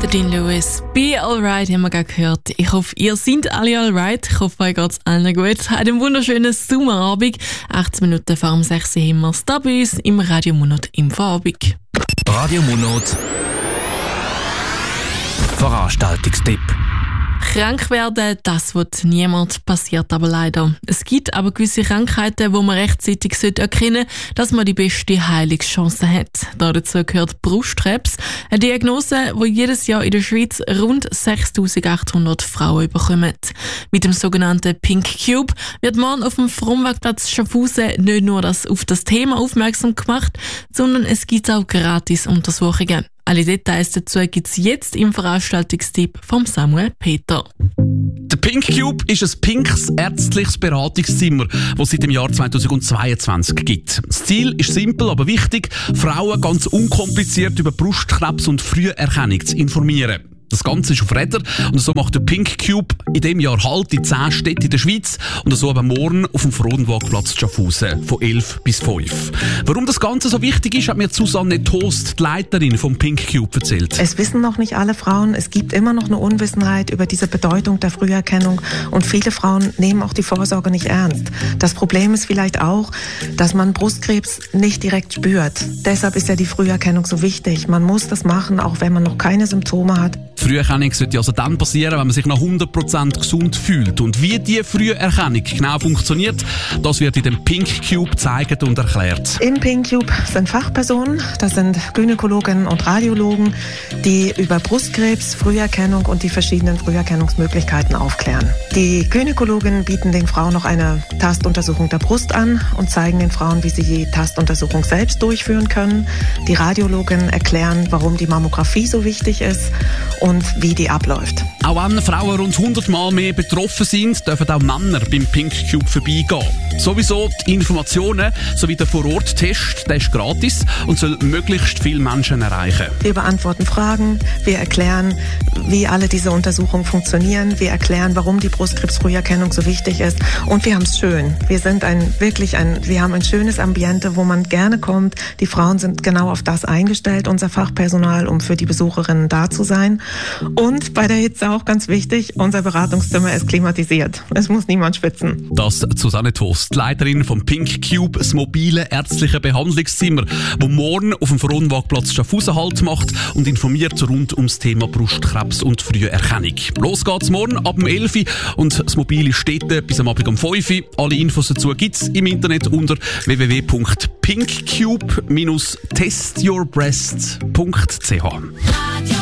Der Dean Lewis, Be Alright, haben wir gerade gehört. Ich hoffe, ihr seid alle alright. Ich hoffe, euch geht's allen gut. Einen wunderschönen Sommerabend. 18 Minuten vor dem 6 Uhr haben wir es da bei uns im Radio Monat Infoabend. Radio Monat Veranstaltungstipp. Krank werden, das wird niemand, passiert aber leider. Es gibt aber gewisse Krankheiten, wo man rechtzeitig erkennen sollte, dass man die beste Heilungschance hat. Dazu gehört Brustkrebs, eine Diagnose, die jedes Jahr in der Schweiz rund 6'800 Frauen bekommen. Mit dem sogenannten Pink Cube wird morgen auf dem Frommwerkplatz Schaffhausen nicht nur auf das Thema aufmerksam gemacht, sondern es gibt auch gratis Untersuchungen. Alle Details dazu gibt es jetzt im Veranstaltungstipp von Samuel Peter. Der Pink Cube ist ein pinkes ärztliches Beratungszimmer, das es seit dem Jahr 2022 gibt. Das Ziel ist simpel, aber wichtig, Frauen ganz unkompliziert über Brustkrebs und Früherkennung zu informieren. Das Ganze ist auf Rädern und so macht der Pink Cube in diesem Jahr Halt in 10 Städten in der Schweiz und so eben morgen auf dem Frohnwagplatz Schaffhausen von 11 bis 5. Warum das Ganze so wichtig ist, hat mir Susanne Toast, die Leiterin vom Pink Cube, erzählt. Es wissen noch nicht alle Frauen, es gibt immer noch eine Unwissenheit über diese Bedeutung der Früherkennung und viele Frauen nehmen auch die Vorsorge nicht ernst. Das Problem ist vielleicht auch, dass man Brustkrebs nicht direkt spürt. Deshalb ist ja die Früherkennung so wichtig. Man muss das machen, auch wenn man noch keine Symptome hat. Früherkennung sollte also dann passieren, wenn man sich noch 100% gesund fühlt. Und wie die Früherkennung genau funktioniert, das wird in dem Pink Cube gezeigt und erklärt. Im Pink Cube sind Fachpersonen, das sind Gynäkologen und Radiologen, die über Brustkrebs, Früherkennung und die verschiedenen Früherkennungsmöglichkeiten aufklären. Die Gynäkologen bieten den Frauen noch eine Tastuntersuchung der Brust an und zeigen den Frauen, wie sie die Tastuntersuchung selbst durchführen können. Die Radiologen erklären, warum die Mammographie so wichtig ist und wie die abläuft. Auch wenn Frauen rund 100 Mal mehr betroffen sind, dürfen auch Männer beim Pink Cube vorbeigehen. Sowieso die Informationen sowie der Vorort-Test, der ist gratis und soll möglichst viele Menschen erreichen. Wir beantworten Fragen, wir erklären, wie alle diese Untersuchungen funktionieren, wir erklären, warum die Brustkrebsfrüherkennung so wichtig ist und wir haben es schön. Wir haben ein schönes Ambiente, wo man gerne kommt. Die Frauen sind genau auf das eingestellt, unser Fachpersonal, um für die Besucherinnen da zu sein. Und bei der Hitze auch ganz wichtig, unser Beratungszimmer ist klimatisiert. Es muss niemand schwitzen. Das Susanne Toast, Leiterin vom Pink Cube, das mobile ärztliche Behandlungszimmer, wo morgen auf dem Frohnwagplatz Schaffhausen Halt macht und informiert rund ums Thema Brustkrebs und Früherkennung. Los geht's morgen ab dem 11 Uhr und das mobile steht bis am Abend um 5 Uhr. Alle Infos dazu gibt's im Internet unter www.pinkcube-testyourbrest.ch.